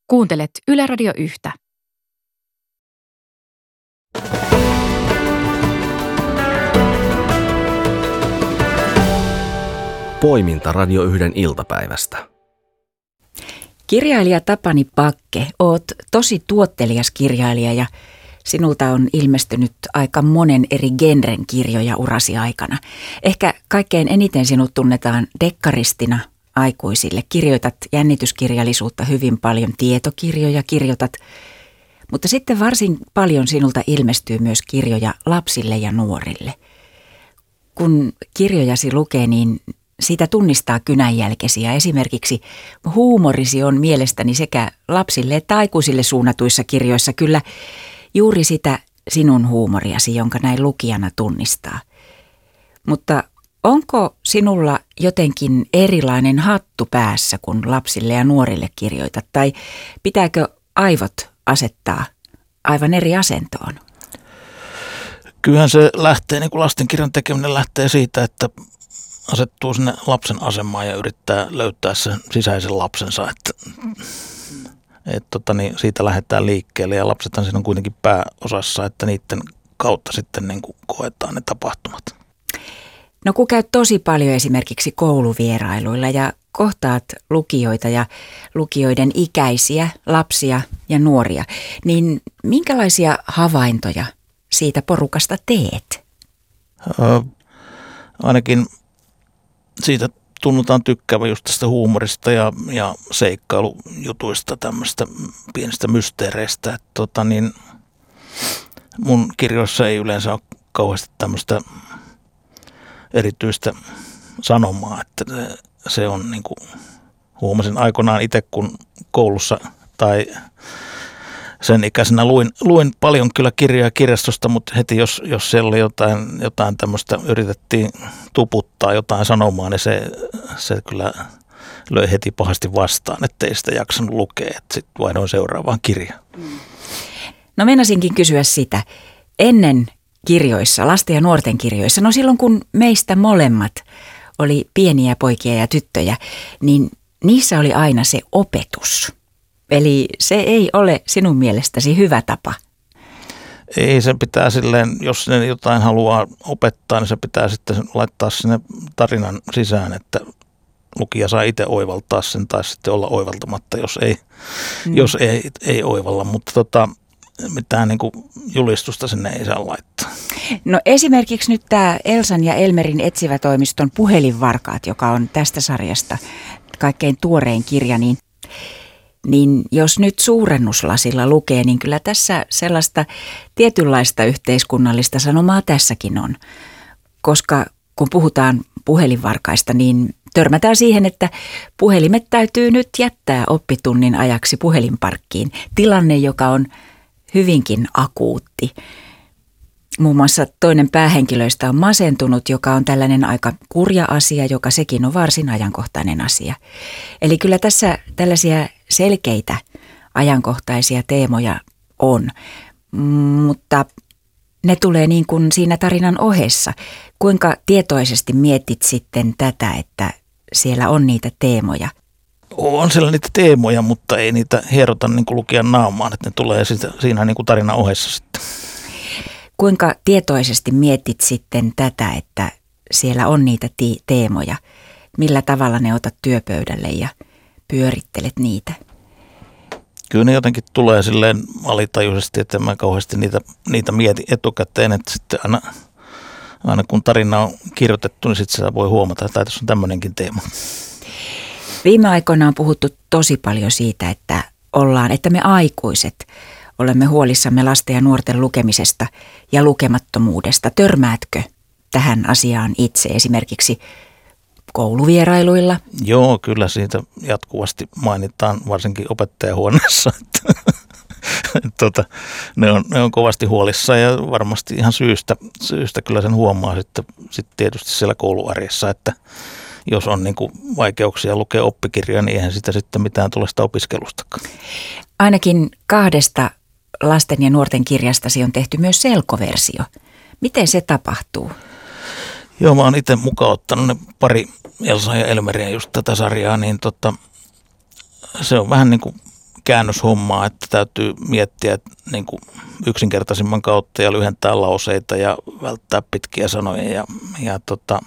Kuuntelet Yle Radio 1. Poiminta Radio 1 iltapäivästä. Kirjailija Tapani Pakke, oot tosi tuottelias kirjailija ja sinulta on ilmestynyt aika monen eri genren kirjoja urasi aikana. Ehkä kaikkein eniten sinut tunnetaan dekkaristina aikuisille. Kirjoitat jännityskirjallisuutta hyvin paljon, tietokirjoja kirjoitat, mutta sitten varsin paljon sinulta ilmestyy myös kirjoja lapsille ja nuorille. Kun kirjojasi lukee, niin siitä tunnistaa kynänjälkesi ja esimerkiksi huumorisi on mielestäni sekä lapsille että aikuisille suunnatuissa kirjoissa kyllä juuri sitä sinun huumoriasi, jonka näin lukijana tunnistaa. Mutta onko sinulla jotenkin erilainen hattu päässä, kun lapsille ja nuorille kirjoitat, tai pitääkö aivot asettaa aivan eri asentoon? Kyllähän se lähtee, niin kuin lastenkirjan tekeminen lähtee siitä, että asettuu sinne lapsen asemaan ja yrittää löytää sen sisäisen lapsensa, niin siitä lähdetään liikkeelle ja lapsethan siinä on kuitenkin pääosassa, että niiden kautta sitten niin kuin koetaan ne tapahtumat. No kun käyt tosi paljon esimerkiksi kouluvierailuilla ja kohtaat lukijoita ja lukijoiden ikäisiä lapsia ja nuoria, niin minkälaisia havaintoja siitä porukasta teet? Ainakin siitä tunnutaan tykkäävä just tästä huumorista ja seikkailujutuista, tämmöistä pienistä mysteereistä. Mun kirjoissa ei yleensä ole kauheasti tämmöistä erityistä sanomaa, että se on niin kuin huomasin aikoinaan itse, kun koulussa tai sen ikäisenä luin paljon kyllä kirjoja kirjastosta, mutta heti jos siellä oli jotain tämmöistä, yritettiin tuputtaa jotain sanomaa, niin se kyllä löi heti pahasti vastaan, ettei sitä jaksanut lukea, että sitten vaihdoin seuraavaan kirjaan. No meinasinkin kysyä sitä, ennen kirjoissa, lasten ja nuorten kirjoissa, no silloin kun meistä molemmat oli pieniä poikia ja tyttöjä, niin niissä oli aina se opetus. Eli se ei ole sinun mielestäsi hyvä tapa? Ei, sen pitää silleen, jos ne jotain haluaa opettaa, niin se pitää sitten laittaa sinne tarinan sisään, että lukija saa itse oivaltaa sen tai sitten olla oivaltamatta, jos ei oivalla, mutta mitään niin kuin julistusta sinne ei saa laittaa. No esimerkiksi nyt tämä Elsan ja Elmerin etsivätoimiston Puhelinvarkaat, joka on tästä sarjasta kaikkein tuorein kirja, niin jos nyt suurennuslasilla lukee, niin kyllä tässä sellaista tietynlaista yhteiskunnallista sanomaa tässäkin on. Koska kun puhutaan puhelinvarkaista, niin törmätään siihen, että puhelimet täytyy nyt jättää oppitunnin ajaksi puhelinparkkiin. Tilanne, joka on hyvinkin akuutti. Muun muassa toinen päähenkilöistä on masentunut, joka on tällainen aika kurja asia, joka sekin on varsin ajankohtainen asia. Eli kyllä tässä tällaisia selkeitä ajankohtaisia teemoja on, mutta ne tulee niin kuin siinä tarinan ohessa. Kuinka tietoisesti mietit sitten tätä, että siellä on niitä teemoja? On siellä niitä teemoja, mutta ei niitä hierota niin kuin lukijan naamaan, että ne tulee siinä niin kuin tarinan ohessa sitten. Kuinka tietoisesti mietit sitten tätä, että siellä on niitä teemoja? Millä tavalla ne otat työpöydälle ja pyörittelet niitä? Kyllä ne jotenkin tulee silleen alitajuisesti, että mä kauheasti niitä mietin etukäteen, että sitten aina kun tarina on kirjoitettu, niin sitten sitä voi huomata, että tässä on tämmöinenkin teema. Viime aikoina on puhuttu tosi paljon siitä, että me aikuiset olemme huolissamme lasten ja nuorten lukemisesta ja lukemattomuudesta. Törmäätkö tähän asiaan itse esimerkiksi kouluvierailuilla? Joo, kyllä siitä jatkuvasti mainitaan, varsinkin opettajahuoneessa. Ne on kovasti huolissaan ja varmasti ihan syystä kyllä sen huomaa sitten tietysti siellä kouluarjessa, että jos on niin kuin vaikeuksia lukea oppikirjoja, niin eihän sitä sitten mitään tule sitä opiskelustakaan. Ainakin 2 lasten ja nuorten kirjastasi on tehty myös selkoversio. Miten se tapahtuu? Joo, mä oon itse mukaan ottanut ne pari Elsa ja Elmeriä just tätä sarjaa, niin se on vähän niin kuin käännöshommaa, että täytyy miettiä että niin kuin yksinkertaisimman kautta ja lyhentää lauseita ja välttää pitkiä sanoja ja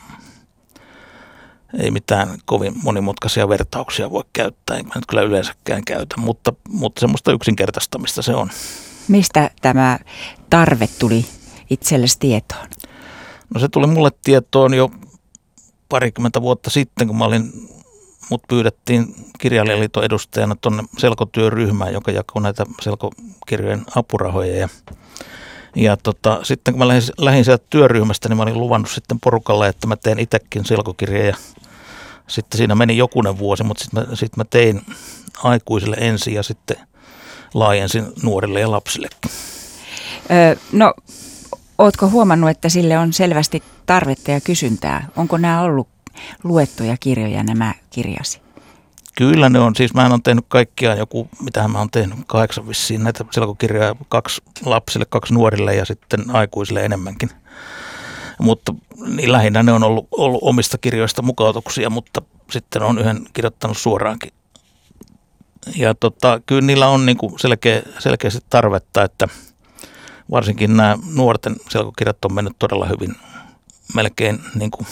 ei mitään kovin monimutkaisia vertauksia voi käyttää, enkä nyt kyllä yleensäkään käytä, mutta semmoista yksinkertaistamista se on. Mistä tämä tarve tuli itsellesi tietoon? No se tuli mulle tietoon jo 20 vuotta sitten, kun mut pyydettiin Kirjailijaliiton edustajana tuonne selkotyöryhmään, joka jakoi näitä selkokirjojen apurahoja. Ja sitten kun mä lähdin sieltä työryhmästä, niin mä olin luvannut sitten porukalle, että mä teen itsekin selkokirjoja. Sitten siinä meni jokunen vuosi, mutta sitten mä tein aikuisille ensin ja sitten laajensin nuorille ja lapsillekin. No, ootko huomannut, että sille on selvästi tarvetta ja kysyntää? Onko nämä ollut luettuja kirjoja, nämä kirjasi? Kyllä ne on. Siis mä oon tehnyt kaikkiaan mitähän mä oon tehnyt, 8 vissiin näitä selkokirjoja, 2 lapsille, 2 nuorille ja sitten aikuisille enemmänkin. Mutta niin lähinnä ne on ollut omista kirjoista mukautuksia, mutta sitten on yhden kirjoittanut suoraankin. Ja kyllä niillä on niinku selkeästi tarvetta, että varsinkin nämä nuorten selkokirjat on mennyt todella hyvin, melkein niinku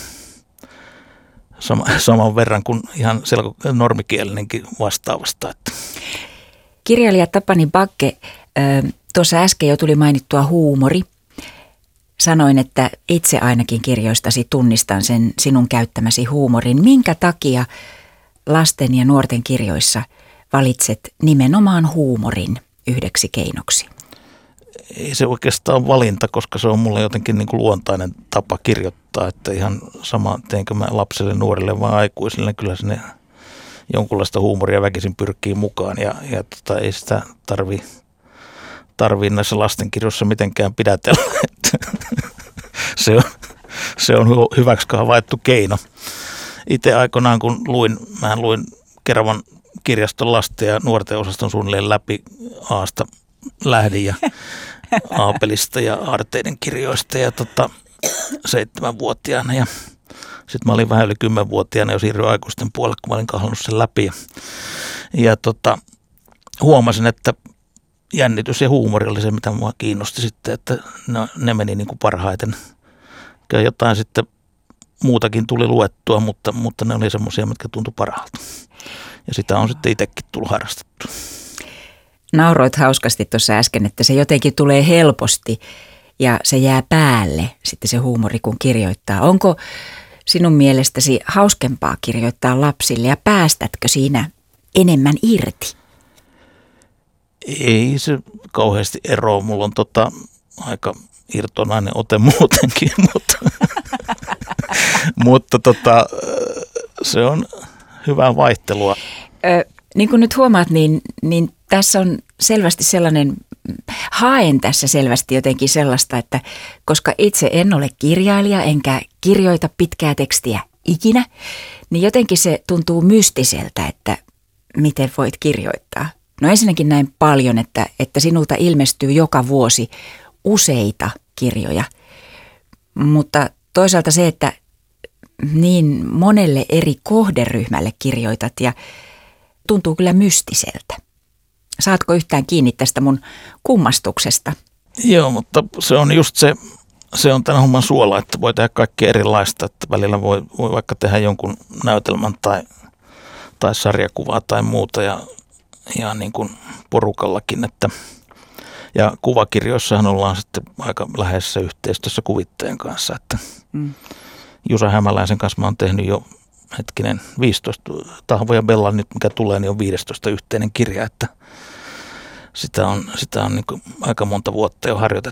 saman verran kuin ihan normikielinenkin vastaavasta. Kirjailija Tapani Bakke, tuossa äsken jo tuli mainittua huumori. Sanoin, että itse ainakin kirjoistasi tunnistan sen sinun käyttämäsi huumorin. Minkä takia lasten ja nuorten kirjoissa valitset nimenomaan huumorin yhdeksi keinoksi? Ei se oikeastaan valinta, koska se on mulle jotenkin niin kuin luontainen tapa kirjoittaa, että ihan sama teenkö mä lapselle, nuorille vai aikuisille, kyllä sinne jonkunlaista huumoria väkisin pyrkii mukaan ja ei sitä tarvii näissä lastenkirjoissa mitenkään pidätellä, että se on hyväksi havaittu keino. Itse aikoinaan kun mä luin Keravan kirjaston lasten ja nuorten osaston suunnilleen läpi Aasta lähdin ja Aapelista ja Aarteiden kirjoista ja 7-vuotiaana ja sitten mä olin vähän yli 10-vuotiaana jo siirryin aikuisten puolelle, kun mä olin kahlannut sen läpi ja huomasin, että jännitys ja huumori oli se, mitä mua kiinnosti sitten, että ne meni niin kuin parhaiten. Kyllä jotain sitten muutakin tuli luettua, mutta ne oli semmoisia, mitkä tuntui parhaalta. Ja sitä on sitten itsekin tullut harrastettua. Nauroit hauskasti tuossa äsken, että se jotenkin tulee helposti ja se jää päälle sitten se huumori, kun kirjoittaa. Onko sinun mielestäsi hauskempaa kirjoittaa lapsille ja päästätkö siinä enemmän irti? Ei se kauheasti eroa. Mulla on aika irtonainen ote muutenkin, mutta se on hyvää vaihtelua. Niin kuin nyt huomaat, niin tässä on selvästi haen tässä selvästi jotenkin sellaista, että koska itse en ole kirjailija enkä kirjoita pitkää tekstiä ikinä, niin jotenkin se tuntuu mystiseltä, että miten voit kirjoittaa. No ensinnäkin näin paljon, että sinulta ilmestyy joka vuosi useita kirjoja, mutta toisaalta se, että niin monelle eri kohderyhmälle kirjoitat ja tuntuu kyllä mystiseltä. Saatko yhtään kiinni tästä mun kummastuksesta? Joo, mutta se on just se on tämän homman suola, että voi tehdä kaikkea erilaista, että välillä voi vaikka tehdä jonkun näytelmän tai sarjakuvaa tai muuta ja niin kuin porukallakin, ja kuvakirjoissahan ollaan sitten aika läheisessä yhteistyössä kuvittajan kanssa, että Jusa Hämäläisen kanssa mä oon tehnyt jo 15, Tahvo ja Bella nyt mikä tulee, niin on 15 yhteinen kirja, että sitä on niin kuin aika monta vuotta jo harjoitettu.